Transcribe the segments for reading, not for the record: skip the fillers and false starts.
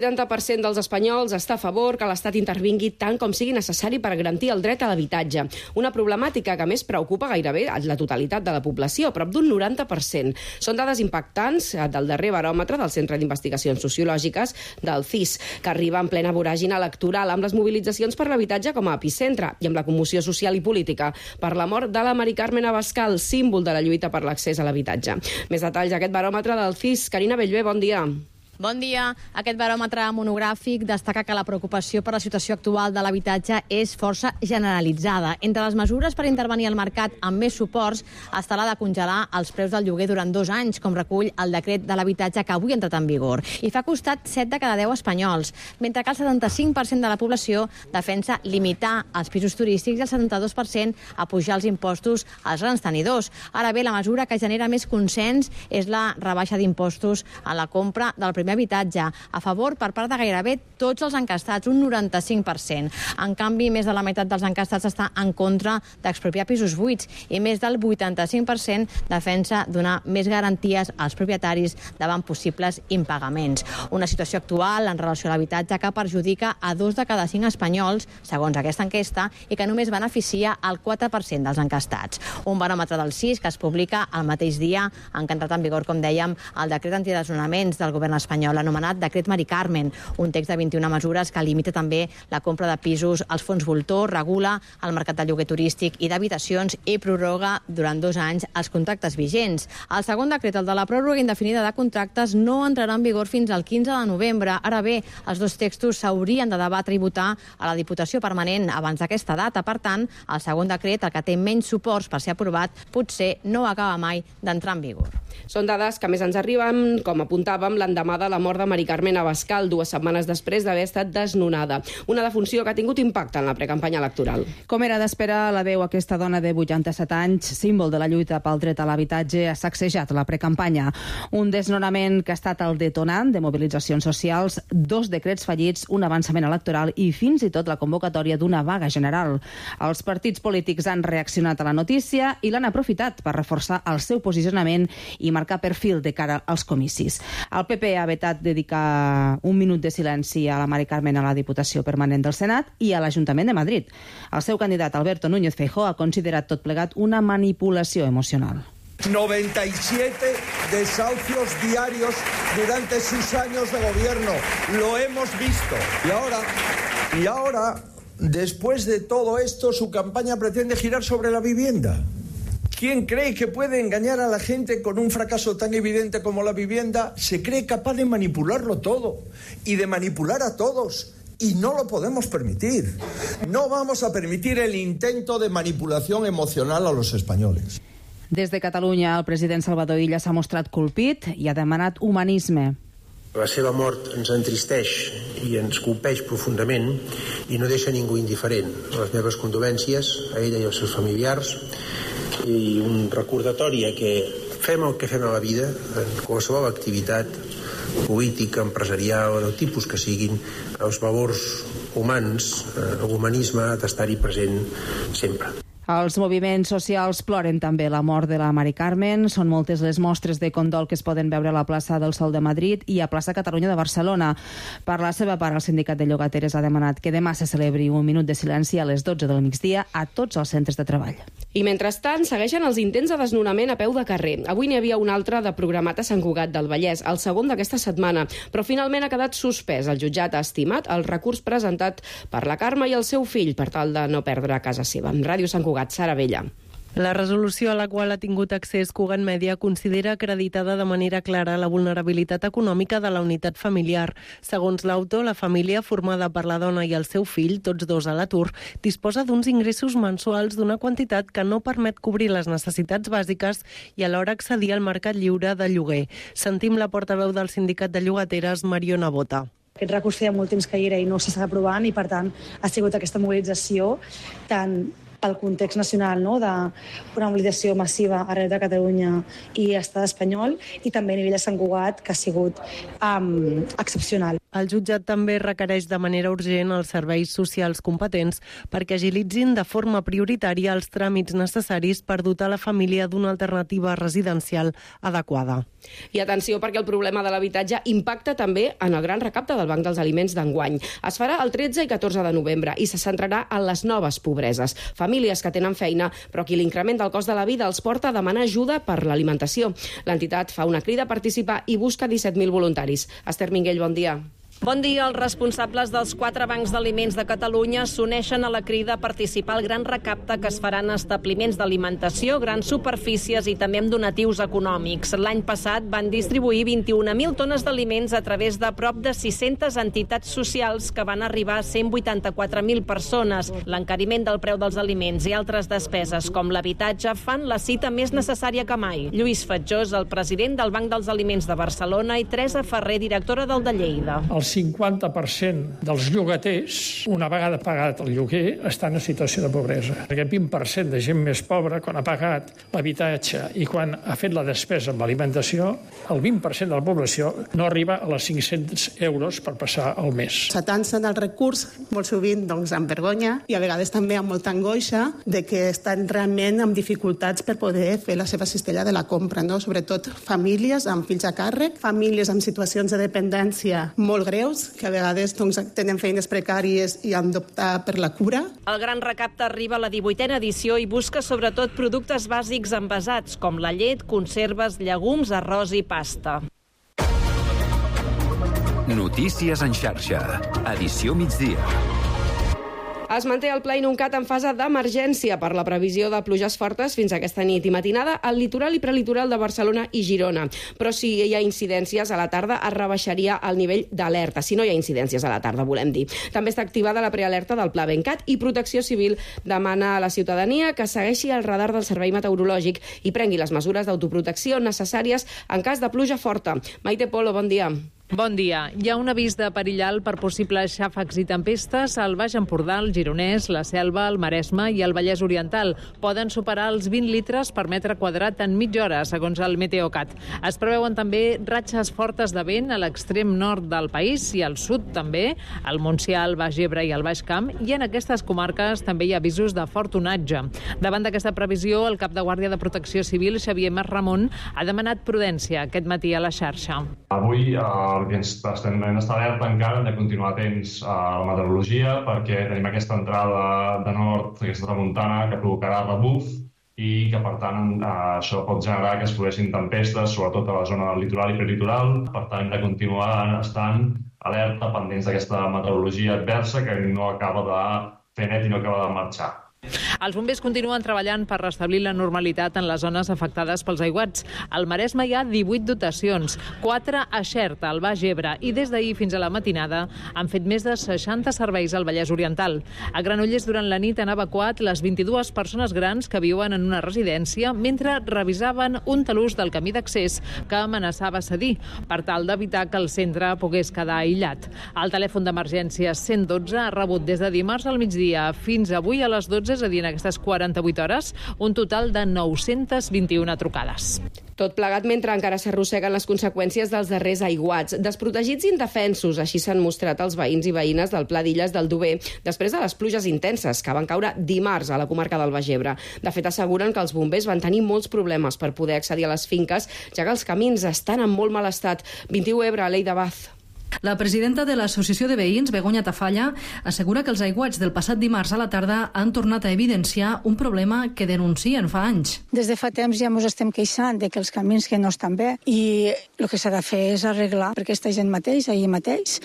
El 70% dels espanyols està a favor que l'Estat intervingui tant com sigui necessari per garantir el dret a l'habitatge. Una problemàtica que més preocupa gairebé la totalitat de la població, prop d'un 90%. Són dades impactants del darrer baròmetre del Centre d'Investigacions Sociològiques del CIS, que arriba en plena voràgina electoral amb les mobilitzacions per l'habitatge com a epicentre i amb la commoció social i política per la mort de la Mari Carmen Abascal, símbol de la lluita per l'accés a l'habitatge. Més detalls d'aquest baròmetre del CIS. Carina Bellver, bon dia. Bon dia. Aquest baròmetre monogràfic destaca que la preocupació per la situació actual de l'habitatge és força generalitzada. Entre les mesures per intervenir al mercat amb més suports està la de congelar els preus del lloguer durant 2 anys, com recull el decret de l'habitatge que avui ha entrat en vigor. I fa costat 7 de cada 10 espanyols, mentre que el 75% de la població defensa limitar els pisos turístics i el 72% apujar els impostos als grans tenidors. Ara bé, la mesura que genera més consens és la rebaixa d'impostos a la compra del primer habitatge, a favor per part de gairebé tots els encastats, un 95%. En canvi, més de la meitat dels encastats està en contra d'expropiar pisos buits i més del 85% defensa donar més garanties als propietaris davant possibles impagaments. Una situació actual en relació a l'habitatge que perjudica a 2 de cada 5 espanyols, segons aquesta enquesta, i que només beneficia el 4% dels encastats. Un baròmetre del CIS que es publica el mateix dia en què ha entrat en vigor, com dèiem, el decret antidesnonaments del govern espanyol, l'anomenat Decret Mari Carmen, un text de 21 mesures que limita també la compra de pisos als fons voltor, regula el mercat de lloguer turístic i d'habitacions i prorroga durant 2 anys els contractes vigents. El segon decret, el de la pròrroga indefinida de contractes, no entrarà en vigor fins al 15 de novembre. Ara bé, els 2 textos s'haurien de debatre i votar a la Diputació Permanent abans d'aquesta data. Per tant, el segon decret, el que té menys suports per ser aprovat, potser no acaba mai d'entrar en vigor. Són dades que més ens arriben, com apuntàvem, l'endemà de la mort de Mari Carmen Abascal, 2 setmanes després d'haver estat desnonada. Una defunció que ha tingut impacte en la precampanya electoral. Com era d'esperar, la veu aquesta dona de 87 anys, símbol de la lluita pel dret a l'habitatge, ha sacsejat la precampanya. Un desnonament que ha estat el detonant de mobilitzacions socials, 2 decrets fallits, un avançament electoral i fins i tot la convocatòria d'una vaga general. Els partits polítics han reaccionat a la notícia i l'han aprofitat per reforçar el seu posicionament i marcar perfil de cara als comicis. El PP ha vetat dedicar un minut de silenci a la Mari Carmen a la Diputació Permanent del Senat i a l'Ajuntament de Madrid. El seu candidat, Alberto Núñez Feijóo, ha considerat tot plegat una manipulació emocional. 97 desahucios diarios durante sus años de gobierno. Lo hemos visto. Y ahora, después de todo esto, su campaña pretende girar sobre la vivienda. ¿Quién cree que puede engañar a la gente con un fracaso tan evidente como la vivienda? Se cree capaz de manipularlo todo y de manipular a todos. Y no lo podemos permitir. No vamos a permitir el intento de manipulación emocional a los españoles. Des de Catalunya, el president Salvador Illa s'ha mostrat colpit i ha demanat humanisme. La seva mort ens entristeix i ens colpeix profundament i no deixa ningú indiferent. Les meves condolències a ella i als seus familiars i un recordatori que fem el que fem a la vida, en qualsevol activitat política, empresarial, del tipus que siguin, els valors humans, l'humanisme ha d'estar-hi present sempre. Els moviments socials ploren també la mort de la Mari Carmen. Són moltes les mostres de condol que es poden veure a la plaça del Sol de Madrid i a plaça Catalunya de Barcelona. Per la seva part, el sindicat de llogateres ha demanat que demà se celebri un minut de silenci a les 12 del migdia a tots els centres de treball. I mentrestant, segueixen els intents de desnonament a peu de carrer. Avui n'hi havia un altre de programat a Sant Cugat del Vallès, el segon d'aquesta setmana, però finalment ha quedat suspès. El jutjat ha estimat el recurs presentat per la Carme i el seu fill per tal de no perdre casa seva. Ràdio Sant Cugat, Sara Vella. La resolució a la qual ha tingut accés Cugat Mèdia considera acreditada de manera clara la vulnerabilitat econòmica de la unitat familiar. Segons l'autor, la família, formada per la dona i el seu fill, tots dos a l'atur, disposa d'uns ingressos mensuals d'una quantitat que no permet cobrir les necessitats bàsiques i alhora accedir al mercat lliure de lloguer. Sentim la portaveu del sindicat de llogateres, Mariona Bota. Aquest recurs feia molt temps que hi era i no s'està aprovant i, per tant, ha sigut aquesta mobilització tant pel context nacional, no?, d'una mobilització massiva arreu de Catalunya i l'estat espanyol, i també a nivell de Sant Cugat, que ha sigut excepcional. El jutjat també requereix de manera urgent els serveis socials competents perquè agilitzin de forma prioritària els tràmits necessaris per dotar la família d'una alternativa residencial adequada. I atenció, perquè el problema de l'habitatge impacta també en el gran recapte del Banc dels Aliments d'enguany. Es farà el 13 i 14 de novembre i se centrarà en les noves pobreses. Famílies que tenen feina, però qui l'increment del cost de la vida els porta a demanar ajuda per l'alimentació. L'entitat fa una crida a participar i busca 17.000 voluntaris. Esther Minguell, bon dia. Bon dia. Els responsables dels 4 bancs d'aliments de Catalunya s'uneixen a la crida a participar al gran recapte que es farà en establiments d'alimentació, grans superfícies i també amb donatius econòmics. L'any passat van distribuir 21.000 tones d'aliments a través de prop de 600 entitats socials que van arribar a 184.000 persones. L'encariment del preu dels aliments i altres despeses com l'habitatge fan la cita més necessària que mai. Lluís Fatjós, el president del Banc dels Aliments de Barcelona, i Teresa Ferrer, directora del de Lleida. El 50% dels llogaters, una vegada pagat el lloguer, estan en situació de pobresa. Aquest 20% de gent més pobra, quan ha pagat l'habitatge i quan ha fet la despesa amb alimentació, el 20% de la població no arriba a les 500 euros per passar el mes. S'atansen el recurs, molt sovint amb vergonya i a vegades també amb molta angoixa de que estan realment amb dificultats per poder fer la seva cistella de la compra, no? Sobretot famílies amb fills a càrrec, famílies amb situacions de dependència molt greus, que a vegades tenen feines precàries i han d'optar per la cura. El gran recapte arriba a la 18a edició i busca sobretot productes bàsics envasats, com la llet, conserves, llegums, arròs i pasta. Notícies en xarxa. Edició migdia. Es manté el Pla Inuncat en fase d'emergència per la previsió de pluges fortes fins aquesta nit i matinada al litoral i prelitoral de Barcelona i Girona. Però si hi ha incidències a la tarda es rebaixaria el nivell d'alerta. Si no hi ha incidències a la tarda, volem dir. També està activada la prealerta del Pla Bencat i Protecció Civil demana a la ciutadania que segueixi el radar del Servei Meteorològic i prengui les mesures d'autoprotecció necessàries en cas de pluja forta. Maite Polo, bon dia. Bon dia. Hi ha un avís de perill alt per possibles xàfecs i tempestes al Baix Empordà, el Gironès, la Selva, el Maresme i el Vallès Oriental. Poden superar els 20 litres per metre quadrat en mitja hora, segons el Meteocat. Es preveuen també ratxes fortes de vent a l'extrem nord del país i al sud també, al Montsià, el Baix Ebre i el Baix Camp, i en aquestes comarques també hi ha avisos de fort onatge. Davant d'aquesta previsió, el cap de Guàrdia de Protecció Civil, Xavier Mas Ramon, ha demanat prudència aquest matí a la xarxa. Avui estem en estat alerta encara, hem de continuar atents a la meteorologia perquè tenim aquesta entrada de nord, aquesta tramuntana, que provocarà rebuf i que, per tant, això pot generar que es produeixin tempestes, sobretot a la zona del litoral i prelitoral. Per tant, hem de continuar estant alerta, pendents d'aquesta meteorologia adversa que no acaba de fer net i no acaba de marxar. Els bombers continuen treballant per restablir la normalitat en les zones afectades pels aiguats. Al Maresme hi ha 18 dotacions, 4 a Xert, al Baix Ebre, i des d'ahir fins a la matinada han fet més de 60 serveis al Vallès Oriental. A Granollers, durant la nit, han evacuat les 22 persones grans que viuen en una residència mentre revisaven un talús del camí d'accés que amenaçava cedir, per tal d'evitar que el centre pogués quedar aïllat. El telèfon d'emergències 112 ha rebut des de dimarts al migdia fins avui a les 12, és a dir, en aquestes 48 hores, un total de 921 trucades. Tot plegat mentre encara s'arrosseguen les conseqüències dels darrers aiguats. Desprotegits i indefensos, així s'han mostrat els veïns i veïnes del Pla d'Illes del Dober després de les pluges intenses que van caure dimarts a la comarca del Baix Ebre. De fet, asseguren que els bombers van tenir molts problemes per poder accedir a les finques, ja que els camins estan en molt mal estat. 21 Ebre, Leida Baz. La presidenta de l'Associació de Veïns, Begoña Tafalla, assegura que els aiguats del passat dimarts a la tarda han tornat a evidenciar un problema que denuncien fa anys. Des de fa temps ja ens estem queixant de que els camins que no estan bé i el que s'ha de fer és arreglar, perquè aquesta gent mateix, ahir mateix,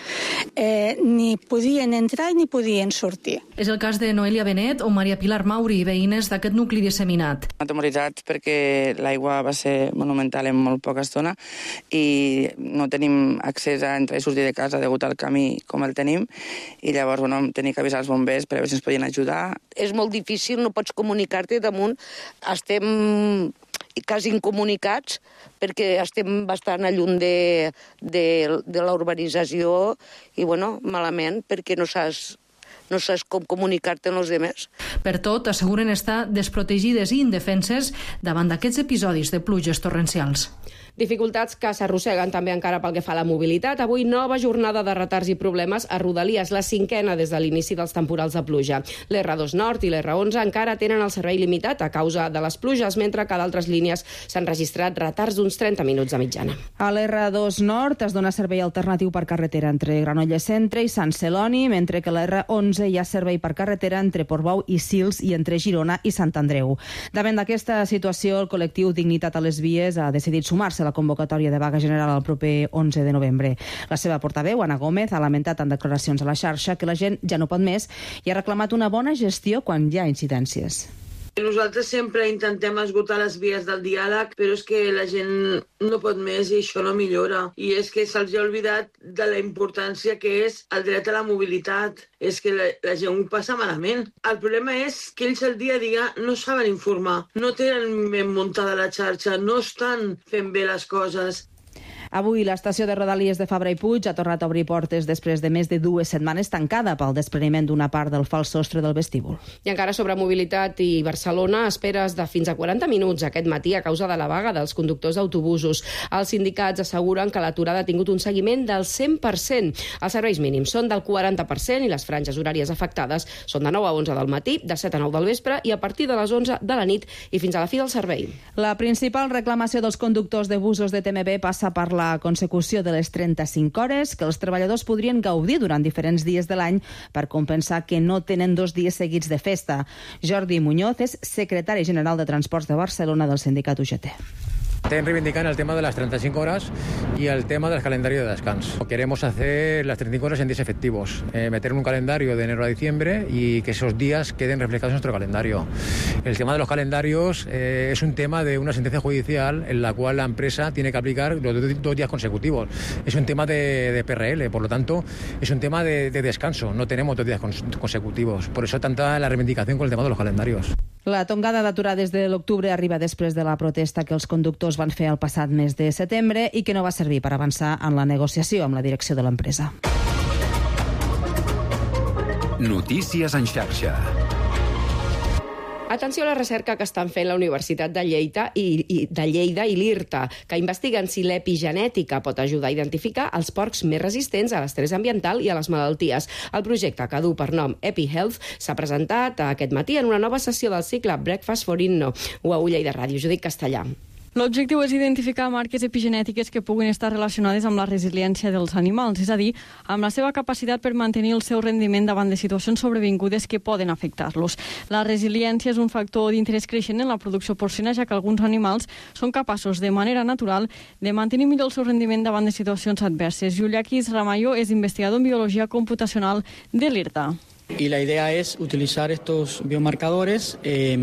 ni podien entrar ni podien sortir. És el cas de Noelia Benet o Maria Pilar Mauri, veïnes d'aquest nucli disseminat. Atemoritzats perquè l'aigua va ser monumental en molt poca estona i no tenim accés a entrar i sortir de casa degut al camí com el tenim i llavors vam tenir que avisar els bombers per a veure si ens podien ajudar. És molt difícil, no pots comunicar-te damunt. Estem quasi incomunicats perquè estem bastant lluny de la urbanització i, malament, perquè no saps com comunicar-te amb els altres. Per tot, asseguren estar desprotegides i indefenses davant d'aquests episodis de pluges torrencials. Dificultats que s'arrosseguen també encara pel que fa a la mobilitat. Avui nova jornada de retards i problemes a Rodalies, la 5a des de l'inici dels temporals de pluja. L'R2 Nord i l'R11 encara tenen el servei limitat a causa de les pluges, mentre que a d'altres línies s'han registrat retards d'uns 30 minuts de mitjana. A l'R2 Nord es dona servei alternatiu per carretera entre Granollers Centre i Sant Celoni, mentre que a l'R11 hi ha servei per carretera entre Portbou i Sils i entre Girona i Sant Andreu. Davant d'aquesta situació, el col·lectiu Dignitat a les Vies ha decidit sumar-se a la convocatòria de vaga general el proper 11 de novembre. La seva portaveu, Anna Gómez, ha lamentat en declaracions a la xarxa que la gent ja no pot més i ha reclamat una bona gestió quan hi ha incidències. Nosaltres sempre intentem esgotar les vies del diàleg, però és que la gent no pot més i això no millora. I és que se'ls ha oblidat de la importància que és el dret a la mobilitat. És que la gent ho passa malament. El problema és que ells el dia a dia no saben informar, no tenen ben muntada la xarxa, no estan fent bé les coses. Avui l'estació de Rodalies de Fabra i Puig ha tornat a obrir portes després de més de 2 setmanes tancada pel despreniment d'una part del fals sostre del vestíbul. I encara sobre mobilitat i Barcelona, esperes de fins a 40 minuts aquest matí a causa de la vaga dels conductors d'autobusos. Els sindicats asseguren que l'aturada ha tingut un seguiment del 100%. Els serveis mínims són del 40% i les franges horàries afectades són de 9 a 11 del matí, de 7 a 9 del vespre i a partir de les 11 de la nit i fins a la fi del servei. La principal reclamació dels conductors de busos de TMB passa per la consecució de les 35 hores que els treballadors podrien gaudir durant diferents dies de l'any per compensar que no tenen 2 dies seguits de festa. Jordi Muñoz és secretari general de Transports de Barcelona del sindicat UGT. Estén reivindicando el tema de las 35 horas y el tema del calendario de descanso. Queremos hacer las 35 horas en días efectivos, meter en un calendario de enero a diciembre y que esos días queden reflejados en nuestro calendario. El tema de los calendarios es un tema de una sentencia judicial en la cual la empresa tiene que aplicar los 2 días consecutivos. Es un tema de PRL, por lo tanto, es un tema de descanso. No tenemos 2 días consecutivos. Por eso tanta la reivindicación con el tema de los calendarios. La tongada d'aturades de l'octubre arriba després de la protesta que els conductors van fer el passat mes de setembre i que no va servir per avançar en la negociació amb la direcció de l'empresa. Notícies en xarxa. Atenció a la recerca que estan fent la Universitat de Lleida i l'IRTA, que investiguen si l'epigenètica pot ajudar a identificar els porcs més resistents a l'estrès ambiental i a les malalties. El projecte, que du per nom EpiHealth, s'ha presentat aquest matí en una nova sessió del cicle Breakfast for Inno. Ho a Lleida Ràdio, Judit Castellà. L'objectiu és identificar marques epigenètiques que puguin estar relacionades amb la resiliència dels animals, és a dir, amb la seva capacitat per mantenir el seu rendiment davant de situacions sobrevingudes que poden afectar-los. La resiliència és un factor d'interès creixent en la producció porcina, ja que alguns animals són capaços, de manera natural, de mantenir millor el seu rendiment davant de situacions adverses. Juliakis Ramayo és investigador en biologia computacional de l'IRTA. Y la idea es utilizar estos biomarcadores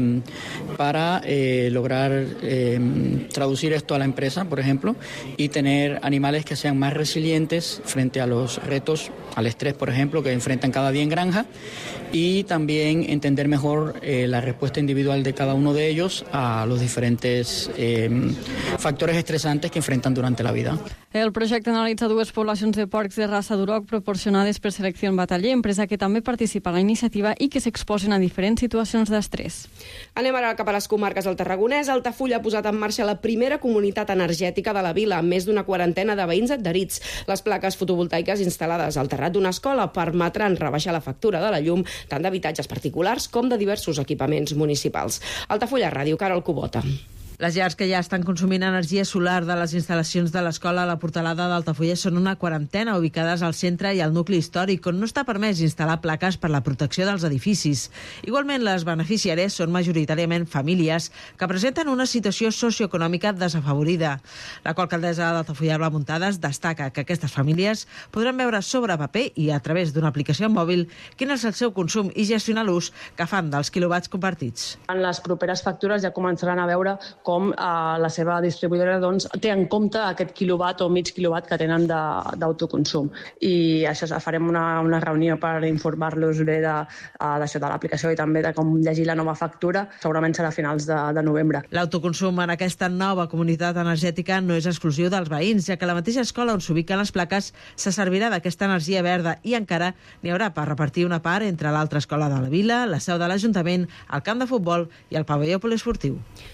para lograr traducir esto a la empresa, por ejemplo, y tener animales que sean más resilientes frente a los retos, al estrés, por ejemplo, que enfrentan cada día en granja, y también entender mejor la respuesta individual de cada uno de ellos a los diferentes factores estresantes que enfrentan durante la vida. El projecte analitza 2 poblacions de porcs de raça d'Uroc proporcionades per Selecció en Bataller, empresa que també participa a la iniciativa i que s'exposen a diferents situacions d'estrès. Anem ara cap a les comarques del Tarragonès. Altafulla ha posat en marxa la primera comunitat energètica de la vila, amb més d'una quarantena de veïns adherits. Les plaques fotovoltaiques instal·lades al terrat d'una escola permetran rebaixar la factura de la llum tant d'habitatges particulars com de diversos equipaments municipals. Altafulla Ràdio, Carol Cubota. Les llars que ja estan consumint energia solar de les instal·lacions de l'escola a la Portalada d'Altafulla són una quarantena, ubicades al centre i al nucli històric, on no està permès instal·lar plaques per la protecció dels edificis. Igualment, les beneficiàries són majoritàriament famílies que presenten una situació socioeconòmica desafavorida. La alcaldessa d'Altafulla, Bla Muntades, destaca que aquestes famílies podran veure sobre paper i a través d'una aplicació mòbil quin és el seu consum i gestionar l'ús que fan dels quilowatts compartits. En les properes factures ja començaran a veure com la seva distribuïdora té en compte aquest quilowatt o mig quilowatt que tenen d'autoconsum. I això farem una reunió per informar-los bé d'això de l'aplicació i també de com llegir la nova factura. Segurament serà a finals de novembre. L'autoconsum en aquesta nova comunitat energètica no és exclusiu dels veïns, ja que la mateixa escola on s'ubiquen les plaques se servirà d'aquesta energia verda i encara n'hi haurà per repartir una part entre l'altra escola de la vila, la seu de l'Ajuntament, el camp de futbol i el pavelló poliesportiu.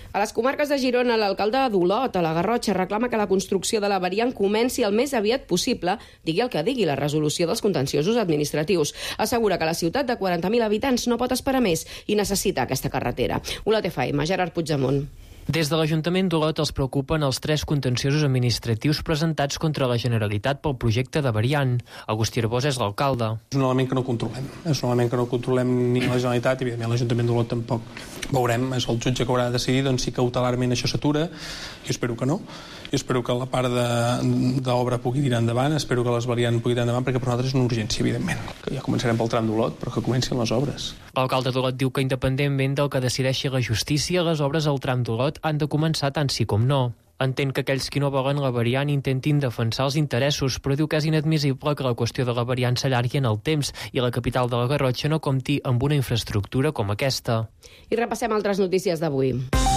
A les comarques de Girona, l'alcalde d'Olot, a la Garrotxa, reclama que la construcció de la variant comenci el més aviat possible, digui el que digui la resolució dels contenciosos administratius. Assegura que la ciutat de 40.000 habitants no pot esperar més i necessita aquesta carretera. Olot FM, Gerard Puigdemont. Des de l'Ajuntament d'Olot els preocupen els 3 contenciosos administratius presentats contra la Generalitat pel projecte de variant. Agustí Arbós és l'alcalde. És un element que no controlem. És un element que no controlem ni la Generalitat, i evidentment l'Ajuntament d'Olot tampoc. Veurem, és el jutge que haurà de decidir si cautelarment això s'atura. Jo espero que no. Jo espero que la part d'obra pugui tirar endavant, espero que les variants pugui tirar endavant, perquè per nosaltres és una urgència, evidentment. Que ja començarem pel tram d'Olot, però que comencin les obres. L'alcalde d'Olot diu que independentment del que decideixi la justícia, les obres al tram d'Olot han de començar tant sí com no. Entén que aquells qui no volen la variant intentin defensar els interessos, però diu que és inadmissible que la qüestió de la variant s'allargui en el temps i la capital de la Garrotxa no compti amb una infraestructura com aquesta. I repassem altres notícies d'avui.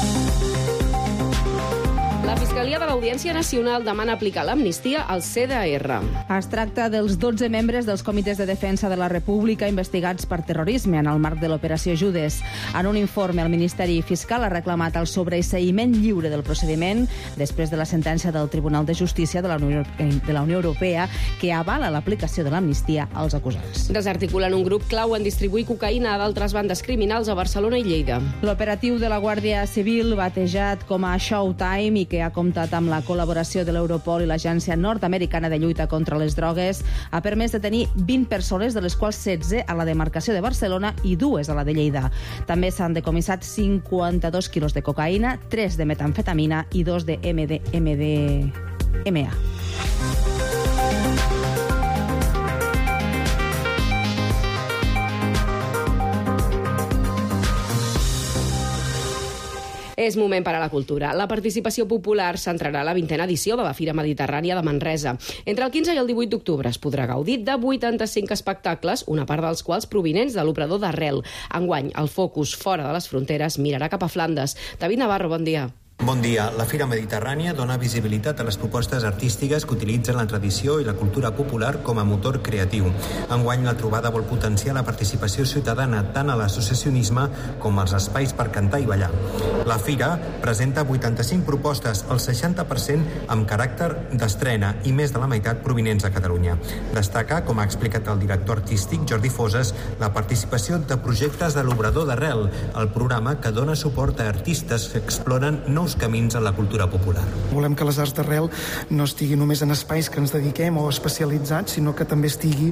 La Fiscalia de l'Audiència Nacional demana aplicar l'amnistia al CDR. Es tracta dels 12 membres dels comitès de defensa de la República investigats per terrorisme en el marc de l'operació Judes. En un informe, el Ministeri Fiscal ha reclamat el sobreseïment lliure del procediment després de la sentència del Tribunal de Justícia de la Unió Europea que avala l'aplicació de l'amnistia als acusats. Desarticulen un grup clau en distribuir cocaïna a d'altres bandes criminals a Barcelona i Lleida. L'operatiu de la Guàrdia Civil, batejat com a Showtime i que ha comptat amb la col·laboració de l'Europol i l'Agència Nord-Americana de Lluita contra les Drogues, ha permès detenir 20 persones, de les quals 16 a la demarcació de Barcelona i 2 a la de Lleida. També s'han decomissat 52 quilos de cocaïna, 3 de metamfetamina i 2 de MDMA. És moment per a la cultura. La participació popular centrarà la 20a edició de la Fira Mediterrània de Manresa. Entre el 15 i el 18 d'octubre es podrà gaudir de 85 espectacles, una part dels quals provinents de l'operador d'Arrel. Enguany, el focus fora de les fronteres mirarà cap a Flandes. David Navarro, bon dia. Bon dia. La Fira Mediterrània dona visibilitat a les propostes artístiques que utilitzen la tradició i la cultura popular com a motor creatiu. Enguany, la trobada vol potenciar la participació ciutadana tant a l'associacionisme com als espais per cantar i ballar. La Fira presenta 85 propostes, el 60% amb caràcter d'estrena i més de la meitat provinents de Catalunya. Destaca, com ha explicat el director artístic Jordi Foses, la participació de projectes de l'Obrador d'Arrel, el programa que dona suport a artistes que exploren nous camins en la cultura popular. Volem que les arts d'arrel no estigui només en espais que ens dediquem o especialitzats, sinó que també estigui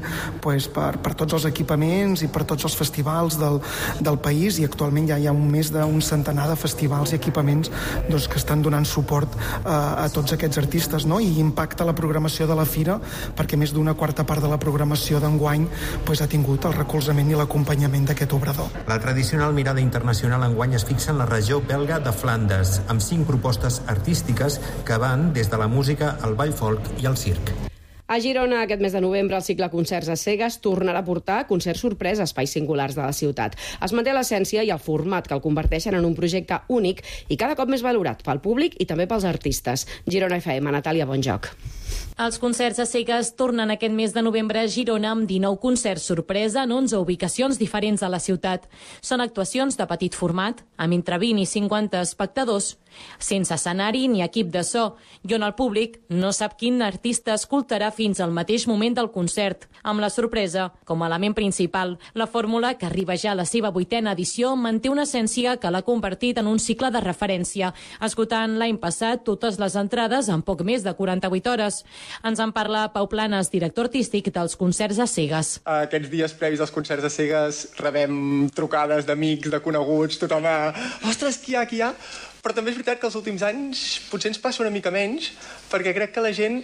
per tots els equipaments i per tots els festivals del país, i actualment ja hi ha més d'un centenar de festivals i equipaments que estan donant suport a tots aquests artistes, no? I impacta la programació de la Fira, perquè més d'una quarta part de la programació d'enguany ha tingut el recolzament i l'acompanyament d'aquest obrador. La tradicional mirada internacional enguany es fixa en la regió belga de Flandes, amb 5 propostes artístiques que van des de la música al ball folk i al circ. A Girona, aquest mes de novembre, el cicle Concerts a Cegues tornarà a portar concerts sorpresa a espais singulars de la ciutat. Es manté l'essència i el format que el converteixen en un projecte únic i cada cop més valorat pel públic i també pels artistes. Girona FM, Natàlia Bonjoc. Els concerts a cegues tornen aquest mes de novembre a Girona amb 19 concerts sorpresa en 11 ubicacions diferents a la ciutat. Són actuacions de petit format, amb entre 20 i 50 espectadors, sense escenari ni equip de so, i on el públic no sap quin artista escoltarà fins al mateix moment del concert, amb la sorpresa com a element principal. La fórmula, que arriba ja a la seva 8a edició, manté una essència que l'ha convertit en un cicle de referència, esgotant l'any passat totes les entrades en poc més de 48 hores. Ens en parla Pau Planes, director artístic dels concerts a cegues. Aquests dies previs als concerts a cegues rebem trucades d'amics, de coneguts, tothom ostres, qui hi ha? Però també és veritat que els últims anys potser ens passa una mica menys, perquè crec que la gent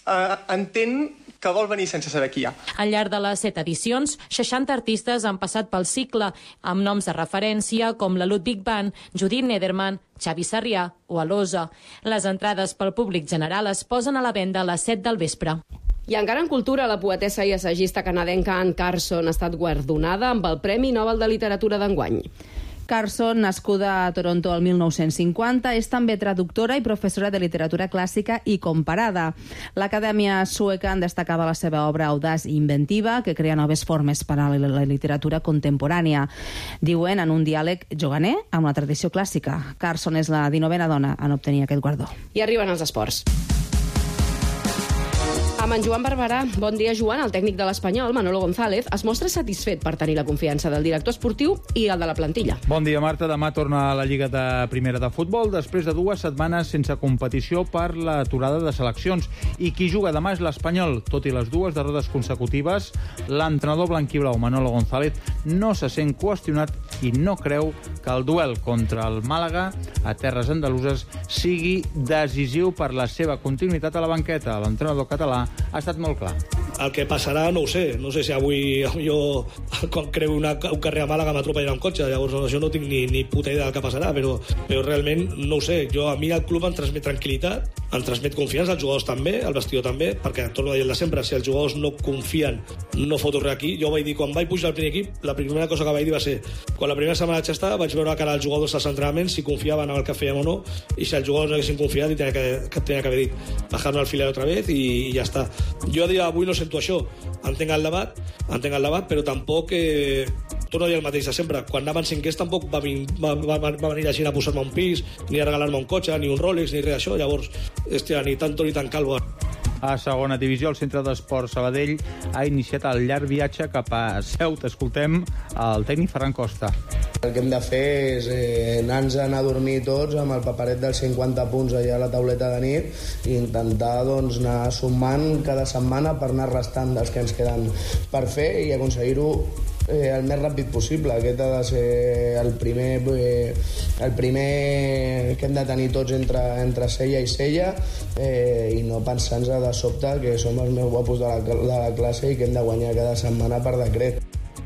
entén que vol venir sense saber qui hi ha. Al llarg de les 7 edicions, 60 artistes han passat pel cicle, amb noms de referència com la Ludwig Band, Judith Nederman, Xavi Sarrià o Alosa. Les entrades pel públic general es posen a la venda a les 7 del vespre. I encara en cultura, la poetessa i assagista canadenca Anne Carson ha estat guardonada amb el Premi Nobel de Literatura d'enguany. Carson, nascuda a Toronto el 1950, és també traductora i professora de literatura clàssica i comparada. L'Acadèmia Sueca en destacava la seva obra audaç i inventiva, que crea noves formes per a la literatura contemporània. Diuen en un diàleg juganer amb la tradició clàssica. Carson és la 19a dona en obtenir aquest guardó. I arriben els esports. Amb en Joan Barberà. Bon dia, Joan. El tècnic de l'Espanyol, Manolo González, es mostra satisfet per tenir la confiança del director esportiu i el de la plantilla. Bon dia, Marta. Demà torna a la Lliga de Primera de Futbol després de 2 setmanes sense competició per l'aturada de seleccions. I qui juga demà és l'Espanyol. Tot i les 2 derrotes consecutives, l'entrenador blanquiblau, Manolo González, no se sent qüestionat i no creu que el duel contra el Màlaga a terres andaluses sigui decisiu per la seva continuïtat a la banqueta. L'entrenador català ha estat molt clar. El que passarà no ho sé. No sé si avui jo, quan creu un carrer a Màlaga, m'atropellarà un cotxe. Llavors, això no tinc ni puta idea del que passarà, però realment no ho sé. A mi el club em transmet tranquil·litat, em transmet confiança, els jugadors també, el vestidor també, perquè torno a dir el de sempre, si els jugadors no confien, no foto res aquí. Jo vaig dir, quan vaig pujar al primer equip, la primera cosa que vaig dir va ser, quan la primera setmana vaig estar, vaig veure a cara als jugadors als entrenaments si confiaven en el que fèiem o no, i si els jugadors no haguessin confiat, tenia que haver dit, bajar-nos al filer otra vez i ja està. Jo a dia d'avui no sento això. Entenc el debat, però tampoc torno a dir el mateix de sempre. Quan anaven cinquers tampoc va venir la gent a posar-me un pis, ni a regalar-me un cotxe, ni un Rolex, ni res d'això. Llavors, ni tanto ni tan calvo. A segona divisió, el Centre d'Esports Sabadell ha iniciat el llarg viatge cap a Ceuta. Escoltem el tècnic Ferran Costa. El que hem de fer és anar a dormir tots amb el paperet dels 50 punts allà a la tauleta de nit i intentar anar sumant cada setmana per anar restant dels que ens queden per fer i aconseguir-ho el més ràpid possible. Aquest ha de ser el primer que hem de tenir tots entre cella i cella i no pensar-nos de sobte que som els més guapos de la classe i que hem de guanyar cada setmana per decret.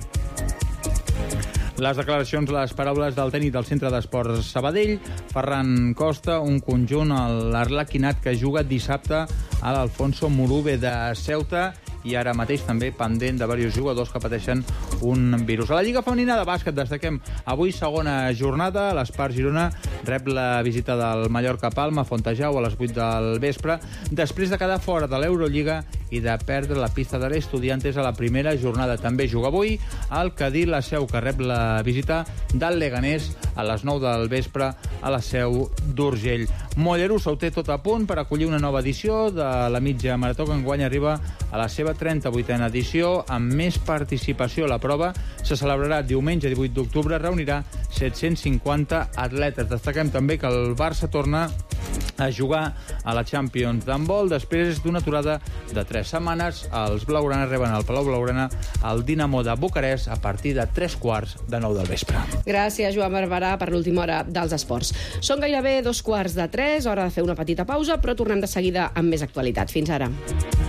Les declaracions, les paraules del tècnic del Centre d'Esports Sabadell, Ferran Costa, un conjunt, l'Arlequinat, que juga dissabte a l'Alfonso Murube de Ceuta i ara mateix també pendent de diversos jugadors que pateixen un virus. A la Lliga Femenina de Bàsquet destaquem avui segona jornada. L'Espart Girona rep la visita del Mallorca Palma a Fontejau a les 8 del vespre, després de quedar fora de l'Eurolliga i de perdre la pista de l'Estudiantes a la primera jornada. També juga avui el Cadí la Seu, que rep la visita del Leganés a les 9 del vespre a la Seu d'Urgell. Mollerussa ho té tot a punt per acollir una nova edició de la mitja marató, que enguany arriba a la seva 38a edició amb més participació. La prova se celebrarà diumenge 18 d'octubre, reunirà 750 atletes. Destaquem també que el Barça torna a jugar a la Champions d'handbol després d'una aturada de 3 setmanes. Els blaugrana reben al Palau Blaugrana el Dinamo de Bucarest a partir de 3:45 del vespre. Gràcies, Joan Barberà, per l'última hora dels esports. Són gairebé 2:45, hora de fer una petita pausa, però tornem de seguida amb més actualitat. Fins ara.